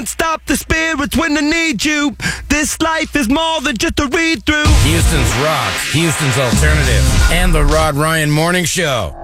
Stop the spirits when they need you. This life is more than just a read-through. Houston's rock, Houston's alternative, and the Rod Ryan Morning Show.